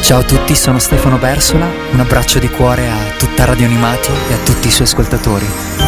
Ciao a tutti, sono Stefano Bersola, un abbraccio di cuore a tutta Radio Animati e a tutti i suoi ascoltatori.